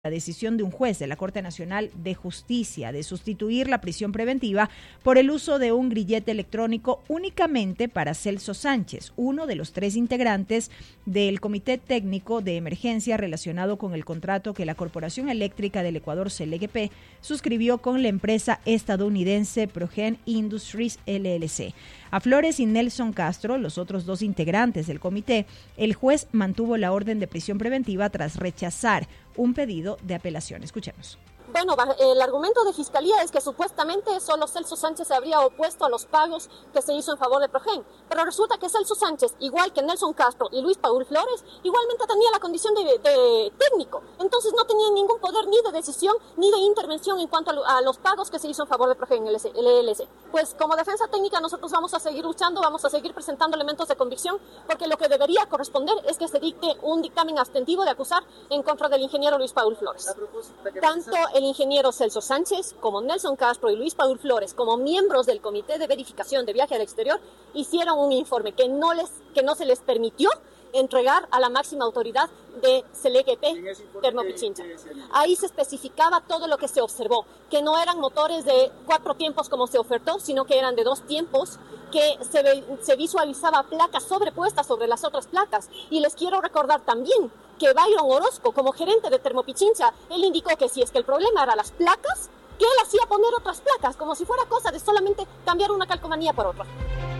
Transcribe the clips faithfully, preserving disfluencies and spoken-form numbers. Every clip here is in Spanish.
la decisión de un juez de la Corte Nacional de Justicia de sustituir la prisión preventiva por el uso de un grillete electrónico únicamente para Celso Sánchez, uno de los tres integrantes del Comité Técnico de Emergencia relacionado con el contrato que la Corporación Eléctrica del Ecuador, C E L E G-P, suscribió con la empresa estadounidense Progen Industries L L C. A Flores y Nelson Castro, los otros dos integrantes del comité, el juez mantuvo la orden de prisión preventiva tras rechazar un pedido de apelación. Escuchemos. Bueno, el argumento de Fiscalía es que supuestamente solo Celso Sánchez se habría opuesto a los pagos que se hizo en favor de Progen, pero resulta que Celso Sánchez, igual que Nelson Castro y Luis Paul Flores, igualmente tenía la condición de, de técnico, entonces no tenía ningún poder ni de decisión ni de intervención en cuanto a, a los pagos que se hizo en favor de Progen L L C. Pues como defensa técnica nosotros vamos a seguir luchando, vamos a seguir presentando elementos de convicción, porque lo que debería corresponder es que se dicte un dictamen abstentivo de acusar en contra del ingeniero Luis Paul Flores. Tanto el ingeniero Celso Sánchez, como Nelson Castro y Luis Paul Flores, como miembros del Comité de Verificación de Viaje al Exterior, hicieron un informe que no, les, que no se les permitió entregar a la máxima autoridad de C E L E G-P, Termopichincha. Ahí se especificaba todo lo que se observó, que no eran motores de cuatro tiempos como se ofertó, sino que eran de dos tiempos, que se, ve, se visualizaba placas sobrepuestas sobre las otras placas. Y les quiero recordar también que Byron Orozco, como gerente de Termopichincha, él indicó que si es que el problema era las placas, que él hacía poner otras placas, como si fuera cosa de solamente cambiar una calcomanía por otra.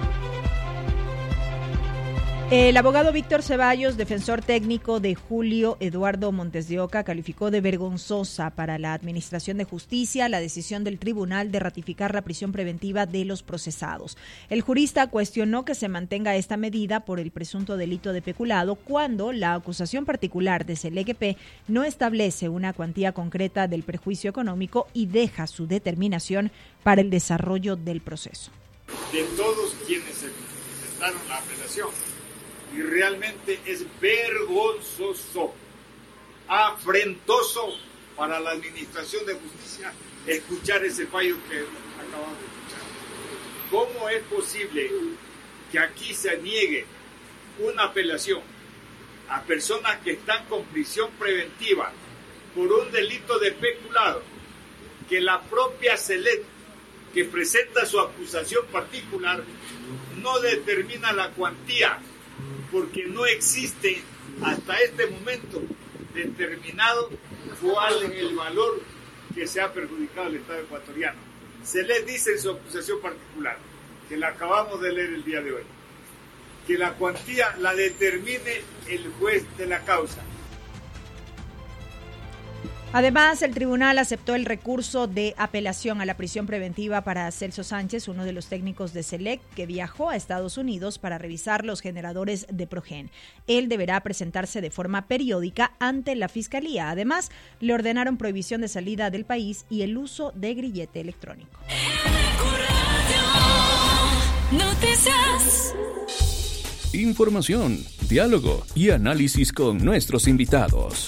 El abogado Víctor Ceballos, defensor técnico de Julio Eduardo Montes de Oca, calificó de vergonzosa para la Administración de Justicia la decisión del tribunal de ratificar la prisión preventiva de los procesados. El jurista cuestionó que se mantenga esta medida por el presunto delito de peculado cuando la acusación particular de C E L E G-P no establece una cuantía concreta del perjuicio económico y deja su determinación para el desarrollo del proceso. De todos quienes presentaron la apelación, y realmente es vergonzoso, afrentoso para la Administración de Justicia escuchar ese fallo que acabamos de escuchar. ¿Cómo es posible que aquí se niegue una apelación a personas que están con prisión preventiva por un delito de peculado, que la propia C E L E G, que presenta su acusación particular, no determina la cuantía, porque no existe hasta este momento determinado cuál es el valor que se ha perjudicado al Estado ecuatoriano? Se les dice en su acusación particular, que la acabamos de leer el día de hoy, que la cuantía la determine el juez de la causa. Además, el tribunal aceptó el recurso de apelación a la prisión preventiva para Celso Sánchez, uno de los técnicos de C E L E G, que viajó a Estados Unidos para revisar los generadores de Progen. Él deberá presentarse de forma periódica ante la Fiscalía. Además, le ordenaron prohibición de salida del país y el uso de grillete electrónico. Noticias. Información, diálogo y análisis con nuestros invitados.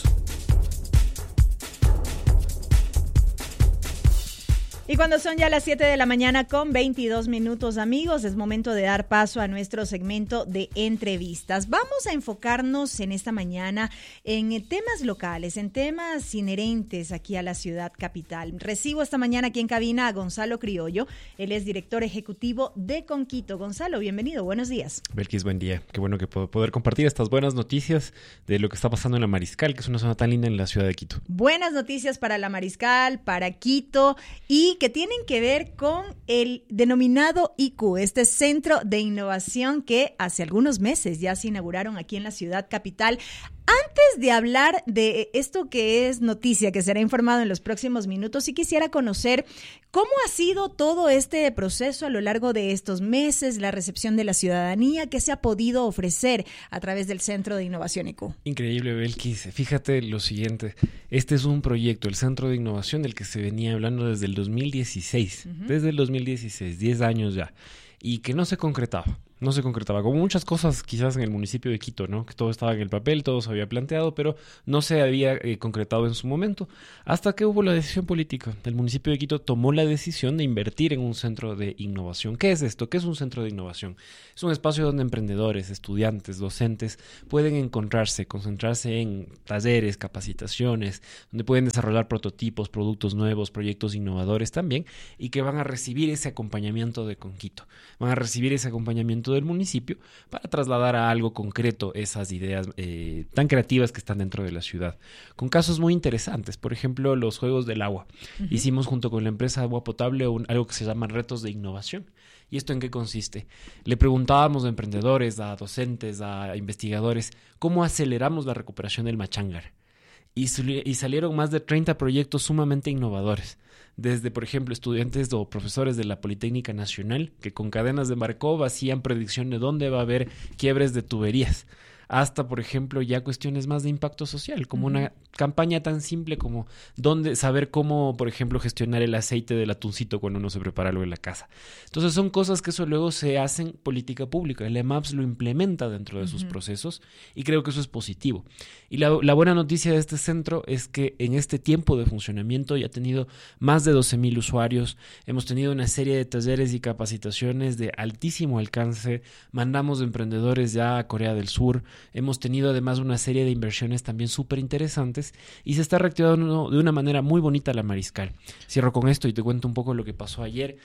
Y cuando son ya las siete de la mañana con veintidós minutos, amigos, es momento de dar paso a nuestro segmento de entrevistas. Vamos a enfocarnos en esta mañana en temas locales, en temas inherentes aquí a la ciudad capital. Recibo esta mañana aquí en cabina a Gonzalo Criollo. Él es director ejecutivo de Conquito. Gonzalo, bienvenido, buenos días. Belkis, buen día. Qué bueno que puedo poder compartir estas buenas noticias de lo que está pasando en la Mariscal, que es una zona tan linda en la ciudad de Quito. Buenas noticias para la Mariscal, para Quito y que tienen que ver con el denominado I Q, este centro de innovación que hace algunos meses ya se inauguraron aquí en la ciudad capital. Antes de hablar de esto que es noticia, que será informado en los próximos minutos, sí quisiera conocer cómo ha sido todo este proceso a lo largo de estos meses, la recepción de la ciudadanía, qué se ha podido ofrecer a través del Centro de Innovación I Q. Increíble, Belkis. Fíjate lo siguiente, este es un proyecto, el Centro de Innovación, del que se venía hablando desde el dos mil dieciséis, uh-huh. desde el dos mil dieciséis, diez años ya, y que no se concretaba. no se concretaba. Como muchas cosas quizás en el municipio de Quito, ¿no? Que todo estaba en el papel, todo se había planteado, pero no se había eh, concretado en su momento. Hasta que hubo la decisión política. El municipio de Quito tomó la decisión de invertir en un centro de innovación. ¿Qué es esto? ¿Qué es un centro de innovación? Es un espacio donde emprendedores, estudiantes, docentes pueden encontrarse, concentrarse en talleres, capacitaciones, donde pueden desarrollar prototipos, productos nuevos, proyectos innovadores también, y que van a recibir ese acompañamiento de Conquito. Van a recibir ese acompañamiento del municipio para trasladar a algo concreto esas ideas eh, tan creativas que están dentro de la ciudad. Con casos muy interesantes, por ejemplo, los Juegos del Agua. Uh-huh. Hicimos junto con la empresa Agua Potable un, algo que se llama retos de innovación. ¿Y esto en qué consiste? Le preguntábamos a emprendedores, a docentes, a investigadores, ¿cómo aceleramos la recuperación del Machangar? Y, y salieron más de treinta proyectos sumamente innovadores. Desde, por ejemplo, estudiantes o profesores de la Politécnica Nacional que con cadenas de Markov hacían predicción de dónde va a haber quiebres de tuberías, hasta, por ejemplo, ya cuestiones más de impacto social, como uh-huh. una campaña tan simple como dónde, saber cómo, por ejemplo, gestionar el aceite del atuncito cuando uno se prepara algo en la casa. Entonces son cosas que eso luego se hacen política pública. El E M A P S lo implementa dentro de uh-huh. sus procesos y creo que eso es positivo. Y la, la buena noticia de este centro es que en este tiempo de funcionamiento ya ha tenido más de doce mil usuarios, hemos tenido una serie de talleres y capacitaciones de altísimo alcance, mandamos emprendedores ya a Corea del Sur, hemos tenido además una serie de inversiones también súper interesantes y se está reactivando de una manera muy bonita la Mariscal. Cierro con esto y te cuento un poco lo que pasó ayer.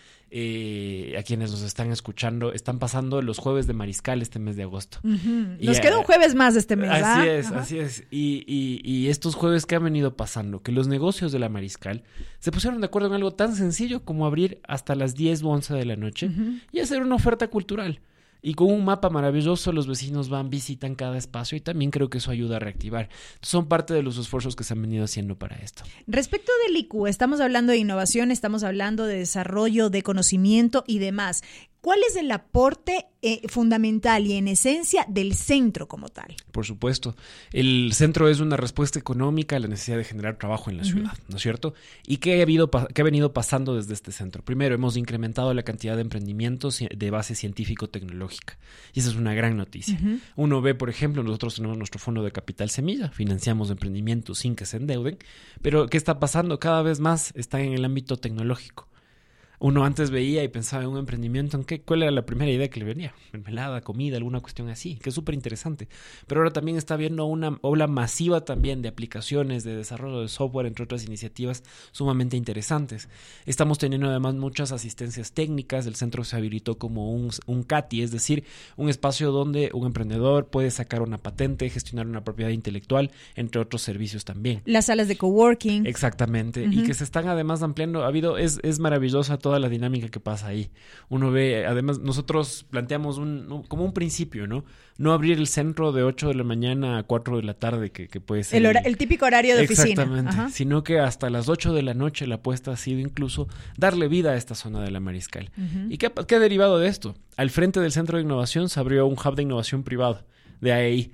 Eh, a quienes nos están escuchando, están pasando los jueves de Mariscal este mes de agosto. Uh-huh. Nos queda un jueves más este mes, ¿verdad? Así es, Ajá. así es. Y, y, y estos jueves que han venido pasando, que los negocios de la Mariscal se pusieron de acuerdo en algo tan sencillo como abrir hasta las diez u once de la noche uh-huh. y hacer una oferta cultural. Y con un mapa maravilloso los vecinos van, visitan cada espacio y también creo que eso ayuda a reactivar. Son parte de los esfuerzos que se han venido haciendo para esto. Respecto del I Q, estamos hablando de innovación, estamos hablando de desarrollo, de conocimiento y demás. ¿Cuál es el aporte eh, fundamental y en esencia del centro como tal? Por supuesto. El centro es una respuesta económica a la necesidad de generar trabajo en la uh-huh. ciudad, ¿no es cierto? ¿Y qué ha, habido, qué ha venido pasando desde este centro? Primero, hemos incrementado la cantidad de emprendimientos de base científico-tecnológica. Y esa es una gran noticia. Uh-huh. Uno ve, por ejemplo, nosotros tenemos nuestro fondo de capital semilla, financiamos emprendimientos sin que se endeuden, pero ¿qué está pasando? Cada vez más está en el ámbito tecnológico. Uno antes veía y pensaba en un emprendimiento, ¿en qué? ¿Cuál era la primera idea que le venía? Mermelada, comida, alguna cuestión así, que es súper interesante. Pero ahora también está viendo una ola masiva también de aplicaciones, de desarrollo de software, entre otras iniciativas sumamente interesantes. Estamos teniendo además muchas asistencias técnicas. El centro se habilitó como un, un C A T I, es decir, un espacio donde un emprendedor puede sacar una patente, gestionar una propiedad intelectual, entre otros servicios también. Las salas de coworking. Exactamente, uh-huh. y que se están además ampliando. Ha habido, es, es maravillosa toda toda la dinámica que pasa ahí. Uno ve, además nosotros planteamos un, como un principio, ¿no? No abrir el centro de ocho de la mañana a cuatro de la tarde, que, que puede ser... El, hora, el típico horario de oficina. Exactamente, Ajá. sino que hasta las ocho de la noche la apuesta ha sido incluso darle vida a esta zona de la Mariscal. Uh-huh. ¿Y qué, qué ha derivado de esto? Al frente del centro de innovación se abrió un hub de innovación privado, de ahí.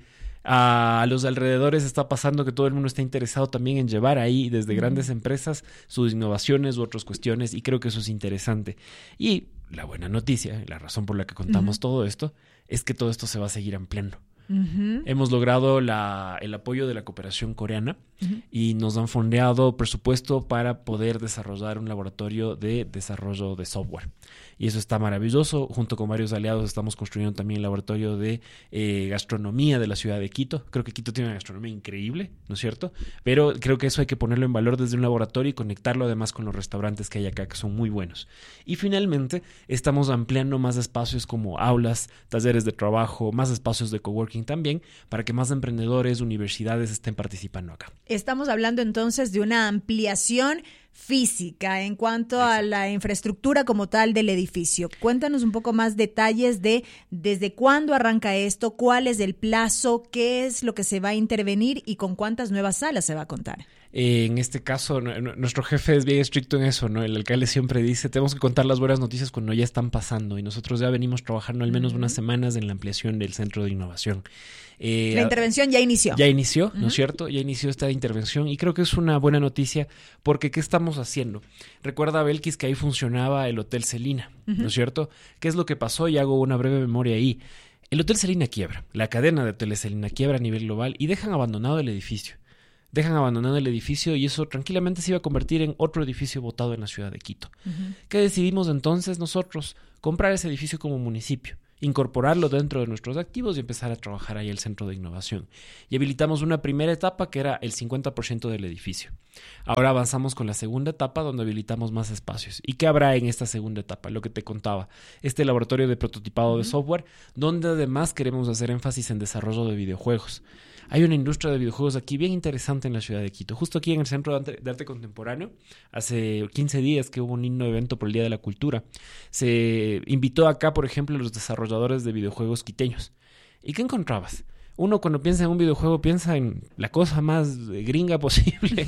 A los alrededores está pasando que todo el mundo está interesado también en llevar ahí desde grandes empresas sus innovaciones u otras cuestiones y creo que eso es interesante. Y la buena noticia, la razón por la que contamos uh-huh. todo esto, es que todo esto se va a seguir ampliando. Uh-huh. Hemos logrado la, el apoyo de la cooperación coreana uh-huh. y nos han fondeado presupuesto para poder desarrollar un laboratorio de desarrollo de software. Y eso está maravilloso. Junto con varios aliados estamos construyendo también el laboratorio de eh, gastronomía de la ciudad de Quito. Creo que Quito tiene una gastronomía increíble, ¿no es cierto? Pero creo que eso hay que ponerlo en valor desde un laboratorio y conectarlo además con los restaurantes que hay acá, que son muy buenos. Y finalmente estamos ampliando más espacios como aulas, talleres de trabajo, más espacios de coworking también, para que más emprendedores, universidades estén participando acá. Estamos hablando entonces de una ampliación física en cuanto Exacto. a la infraestructura como tal del edificio. Cuéntanos un poco más detalles de desde cuándo arranca esto, cuál es el plazo, qué es lo que se va a intervenir y con cuántas nuevas salas se va a contar. Eh, en este caso, no, no, nuestro jefe es bien estricto en eso, ¿no? El alcalde siempre dice, tenemos que contar las buenas noticias cuando ya están pasando, y nosotros ya venimos trabajando al menos uh-huh. unas semanas en la ampliación del centro de innovación. Eh, la intervención ya inició. Ya inició, ¿no uh-huh. es cierto? Ya inició esta intervención y creo que es una buena noticia porque ¿qué estamos haciendo? Recuerda, Belkis, que ahí funcionaba el Hotel Celina, uh-huh. ¿no es cierto? ¿Qué es lo que pasó? Y hago una breve memoria ahí. El Hotel Celina quiebra, la cadena de hoteles Celina quiebra a nivel global y dejan abandonado el edificio. Dejan abandonado el edificio y eso tranquilamente se iba a convertir en otro edificio botado en la ciudad de Quito. Uh-huh. ¿Qué decidimos entonces nosotros? Comprar ese edificio como municipio, incorporarlo dentro de nuestros activos y empezar a trabajar ahí el centro de innovación. Y habilitamos una primera etapa que era el cincuenta por ciento del edificio. Ahora avanzamos con la segunda etapa donde habilitamos más espacios. ¿Y qué habrá en esta segunda etapa? Lo que te contaba, este laboratorio de prototipado uh-huh. de software, donde además queremos hacer énfasis en desarrollo de videojuegos. Hay una industria de videojuegos aquí bien interesante en la ciudad de Quito. Justo aquí en el Centro de Arte, de Arte Contemporáneo, hace quince días que hubo un lindo evento por el Día de la Cultura, se invitó acá, por ejemplo, a los desarrolladores de videojuegos quiteños. ¿Y qué encontrabas? Uno cuando piensa en un videojuego piensa en la cosa más gringa posible.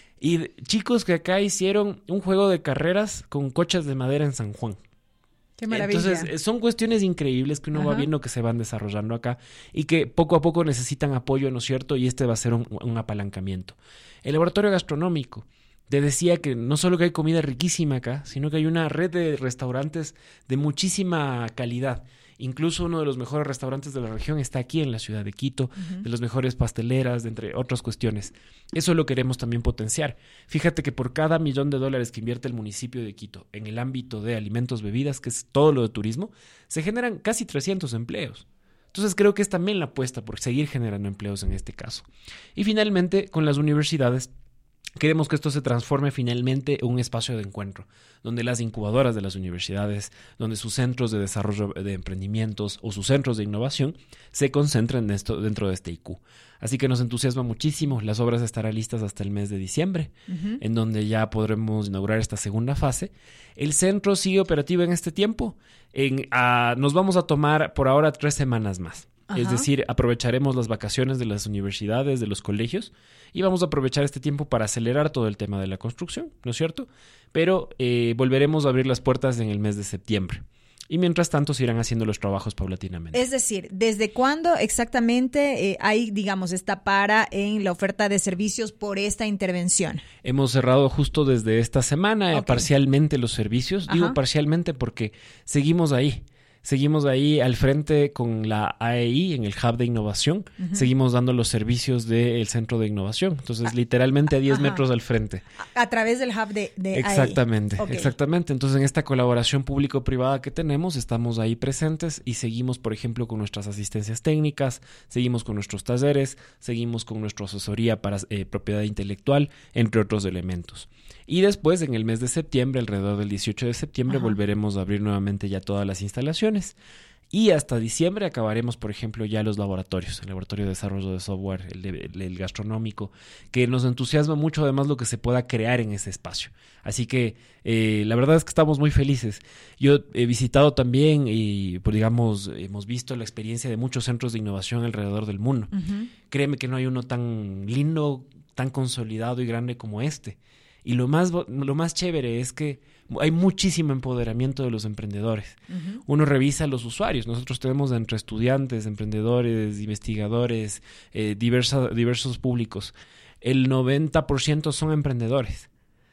Y chicos que acá hicieron un juego de carreras con coches de madera en San Juan. Qué maravilla. Entonces, son cuestiones increíbles que uno Ajá. va viendo que se van desarrollando acá y que poco a poco necesitan apoyo, ¿no es cierto? Y este va a ser un, un apalancamiento. El laboratorio gastronómico. Te decía que no solo que hay comida riquísima acá, sino que hay una red de restaurantes de muchísima calidad. Incluso uno de los mejores restaurantes de la región está aquí en la ciudad de Quito, uh-huh. de las mejores pasteleras, de entre otras cuestiones. Eso lo queremos también potenciar. Fíjate que por cada millón de dólares que invierte el municipio de Quito en el ámbito de alimentos, bebidas, que es todo lo de turismo, se generan casi trescientos empleos. Entonces creo que es también la apuesta por seguir generando empleos en este caso. Y finalmente, con las universidades, queremos que esto se transforme finalmente en un espacio de encuentro, donde las incubadoras de las universidades, donde sus centros de desarrollo de emprendimientos o sus centros de innovación se concentren en esto, dentro de este I Q. Así que nos entusiasma muchísimo. Las obras estarán listas hasta el mes de diciembre, uh-huh. en donde ya podremos inaugurar esta segunda fase. El centro sigue operativo en este tiempo. En, uh, nos vamos a tomar por ahora tres semanas más. Ajá. Es decir, aprovecharemos las vacaciones de las universidades, de los colegios, y vamos a aprovechar este tiempo para acelerar todo el tema de la construcción, ¿no es cierto? Pero eh, volveremos a abrir las puertas en el mes de septiembre. Y mientras tanto se irán haciendo los trabajos paulatinamente. Es decir, ¿desde cuándo exactamente eh, hay, digamos, esta para en la oferta de servicios por esta intervención? Hemos cerrado justo desde esta semana, okay. eh, parcialmente los servicios. Ajá. Digo parcialmente porque seguimos ahí. Seguimos ahí al frente con la A E I en el Hub de Innovación. Uh-huh. Seguimos dando los servicios del Centro de Innovación. Entonces, ah, literalmente a diez Ajá. metros al frente. A, a través del Hub de, de Exactamente, A E I. Okay. Exactamente. Entonces, en esta colaboración público-privada que tenemos, estamos ahí presentes y seguimos, por ejemplo, con nuestras asistencias técnicas, seguimos con nuestros talleres, seguimos con nuestra asesoría para eh, propiedad intelectual, entre otros elementos. Y después, en el mes de septiembre, alrededor del dieciocho de septiembre, Ajá. volveremos a abrir nuevamente ya todas las instalaciones. Y hasta diciembre acabaremos, por ejemplo, ya los laboratorios, el laboratorio de desarrollo de software, el, de, el, el gastronómico, que nos entusiasma mucho además lo que se pueda crear en ese espacio. Así que eh, la verdad es que estamos muy felices. Yo he visitado también y, pues, digamos, hemos visto la experiencia de muchos centros de innovación alrededor del mundo. Uh-huh. Créeme que no hay uno tan lindo, tan consolidado y grande como este. Y lo más, lo más chévere es que hay muchísimo empoderamiento de los emprendedores. Uh-huh. Uno revisa a los usuarios. Nosotros tenemos entre estudiantes, emprendedores, investigadores, eh, diversa, diversos públicos. El noventa por ciento son emprendedores.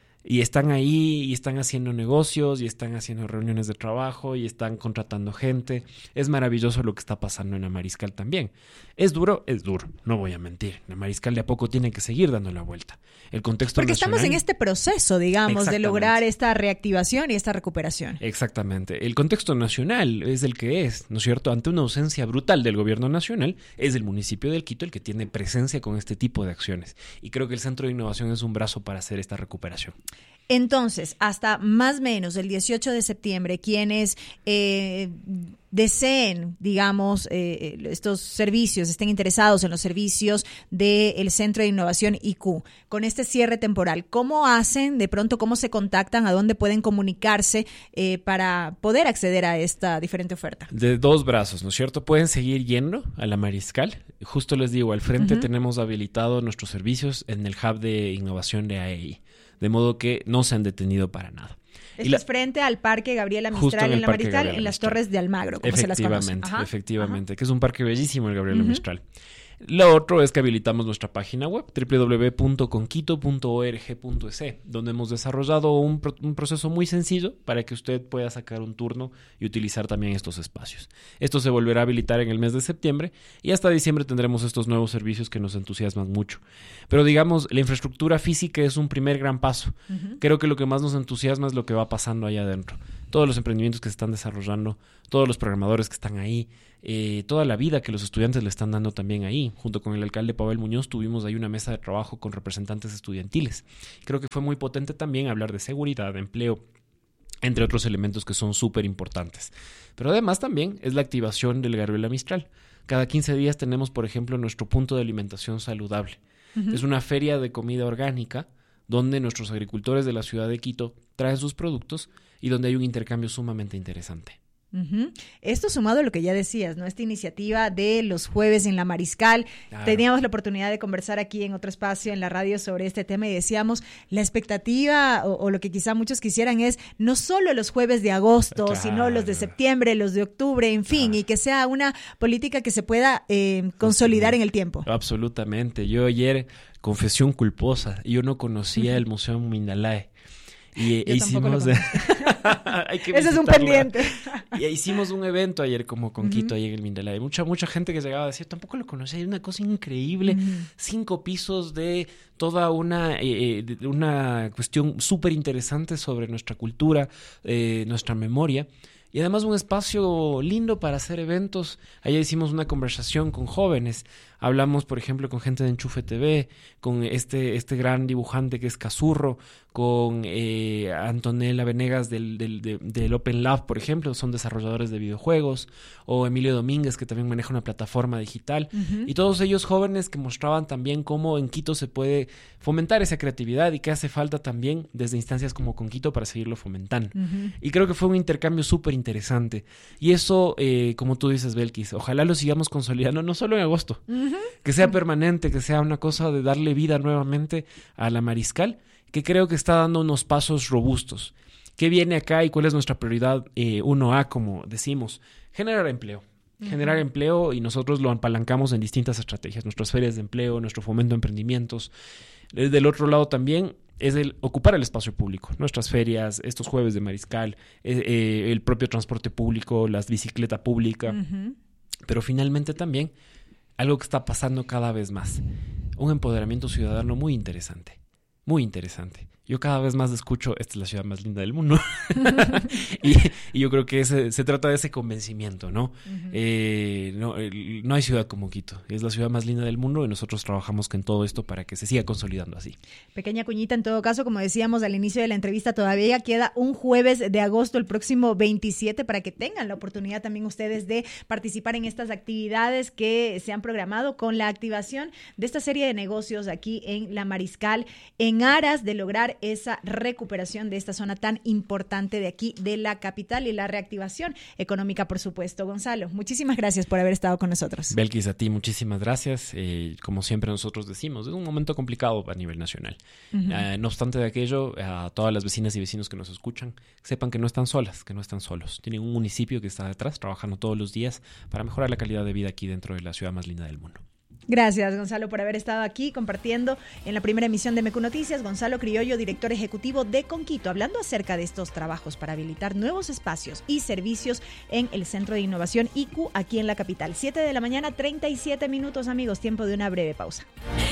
Y están ahí, y están haciendo negocios, y están haciendo reuniones de trabajo, y están contratando gente. Es maravilloso lo que está pasando en la Mariscal también. ¿Es duro? Es duro, no voy a mentir. La Mariscal de a poco tiene que seguir dando la vuelta. El contexto Porque nacional, estamos en este proceso, digamos, de lograr esta reactivación y esta recuperación. Exactamente. El contexto nacional es el que es, ¿no es cierto? Ante una ausencia brutal del gobierno nacional, es el municipio del Quito el que tiene presencia con este tipo de acciones. Y creo que el Centro de Innovación es un brazo para hacer esta recuperación. Entonces, hasta más o menos el dieciocho de septiembre, quienes eh, deseen, digamos, eh, estos servicios, estén interesados en los servicios del Centro de Innovación I Q, con este cierre temporal, ¿cómo hacen? De pronto, ¿cómo se contactan? ¿A dónde pueden comunicarse eh, para poder acceder a esta diferente oferta? De dos brazos, ¿no es cierto? Pueden seguir yendo a la Mariscal. Justo les digo, al frente uh-huh. tenemos habilitado nuestros servicios en el Hub de Innovación de A E I. De modo que no se han detenido para nada. Esto la, es frente al Parque Gabriela Mistral en, en la Mariscal, Gabriela en las Mistral. Torres de Almagro, como se las conoce. Efectivamente, Ajá, efectivamente, ajá. que es un parque bellísimo el Gabriela uh-huh. Mistral. Lo otro es que habilitamos nuestra página web, doble u doble u doble u punto conquito punto org punto es, donde hemos desarrollado un, pro- un proceso muy sencillo para que usted pueda sacar un turno y utilizar también estos espacios. Esto se volverá a habilitar en el mes de septiembre y hasta diciembre tendremos estos nuevos servicios que nos entusiasman mucho. Pero digamos, la infraestructura física es un primer gran paso. Uh-huh. Creo que lo que más nos entusiasma es lo que va pasando allá adentro. Todos los emprendimientos que se están desarrollando, todos los programadores que están ahí, eh, toda la vida que los estudiantes le están dando también ahí. Junto con el alcalde Pavel Muñoz tuvimos ahí una mesa de trabajo con representantes estudiantiles. Creo que fue muy potente también hablar de seguridad, de empleo, entre otros elementos que son súper importantes. Pero además también es la activación del Gabriela Mistral. Cada quince días tenemos, por ejemplo, nuestro punto de alimentación saludable. Uh-huh. Es una feria de comida orgánica donde nuestros agricultores de la ciudad de Quito traen sus productos y donde hay un intercambio sumamente interesante. Uh-huh. Esto sumado a lo que ya decías, ¿no? Esta iniciativa de los jueves en la Mariscal. Claro. Teníamos la oportunidad de conversar aquí en otro espacio en la radio sobre este tema y decíamos, la expectativa o, o lo que quizá muchos quisieran es no solo los jueves de agosto, claro. sino los de septiembre, los de octubre, en fin, claro. y que sea una política que se pueda eh, consolidar en el tiempo. Absolutamente. Yo ayer, confesión culposa, yo no conocía uh-huh. el Museo Mindalae. Y Yo hicimos hay que ese es un pendiente. Y hicimos un evento ayer como con uh-huh. Quito ahí en el Mindalae. Mucha mucha gente que llegaba a decir, tampoco lo conocía, hay una cosa increíble, uh-huh. cinco pisos de toda una eh, de una cuestión súper interesante sobre nuestra cultura, eh, nuestra memoria. Y además un espacio lindo para hacer eventos. Ayer hicimos una conversación con jóvenes. Hablamos, por ejemplo, con gente de Enchufe T V, con este, este gran dibujante que es Cazurro, con eh, Antonella Venegas del, del, del, del Open Lab, por ejemplo, son desarrolladores de videojuegos, o Emilio Domínguez, que también maneja una plataforma digital. Uh-huh. Y todos ellos jóvenes que mostraban también cómo en Quito se puede fomentar esa creatividad y que hace falta también desde instancias como con Quito para seguirlo fomentando. Uh-huh. Y creo que fue un intercambio súper interesante. Y eso, eh, como tú dices, Belkis, ojalá lo sigamos consolidando, no solo en agosto, uh-huh. que sea permanente, que sea una cosa de darle vida nuevamente a la Mariscal, que creo que está dando unos pasos robustos. ¿Qué viene acá y cuál es nuestra prioridad eh, uno A, como decimos? Generar empleo. Uh-huh. Generar empleo y nosotros lo apalancamos en distintas estrategias. Nuestras ferias de empleo, nuestro fomento de emprendimientos. Del otro lado también es el ocupar el espacio público. Nuestras ferias, estos jueves de Mariscal, eh, eh, el propio transporte público, las bicicleta pública. Uh-huh. Pero finalmente también algo que está pasando cada vez más. Un empoderamiento ciudadano muy interesante. Muy interesante. Yo cada vez más escucho, esta es la ciudad más linda del mundo. y, y yo creo que ese, se trata de ese convencimiento, ¿no? Uh-huh. Eh, no, el, no hay ciudad como Quito. Es la ciudad más linda del mundo y nosotros trabajamos con todo esto para que se siga consolidando así. Pequeña cuñita, en todo caso, como decíamos al inicio de la entrevista, todavía queda un jueves de agosto, el próximo veintisiete, para que tengan la oportunidad también ustedes de participar en estas actividades que se han programado con la activación de esta serie de negocios aquí en La Mariscal, en aras de lograr esa recuperación de esta zona tan importante de aquí, de la capital, y la reactivación económica, por supuesto. Gonzalo, muchísimas gracias por haber estado con nosotros. Belkis, a ti muchísimas gracias. Eh, como siempre nosotros decimos, es un momento complicado a nivel nacional. Uh-huh. Uh, no obstante de aquello, a todas las vecinas y vecinos que nos escuchan, sepan que no están solas, que no están solos. Tienen un municipio que está detrás, trabajando todos los días para mejorar la calidad de vida aquí dentro de la ciudad más linda del mundo. Gracias, Gonzalo, por haber estado aquí compartiendo en la primera emisión de M Q Noticias. Gonzalo Criollo, director ejecutivo de Conquito, hablando acerca de estos trabajos para habilitar nuevos espacios y servicios en el Centro de Innovación I Q aquí en la capital. siete de la mañana, treinta y siete minutos, amigos. Tiempo de una breve pausa.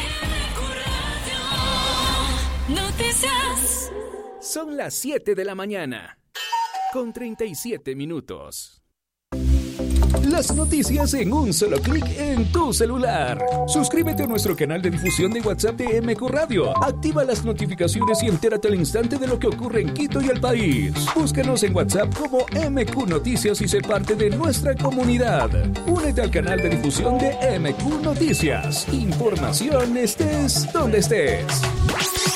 Noticias. Son las siete de la mañana, con treinta y siete minutos. Las noticias en un solo clic en tu celular. Suscríbete a nuestro canal de difusión de WhatsApp de M Q Radio. Activa las notificaciones y entérate al instante de lo que ocurre en Quito y el país. Búscanos en WhatsApp como M Q Noticias y sé parte de nuestra comunidad. Únete al canal de difusión de M Q Noticias. Información estés donde estés.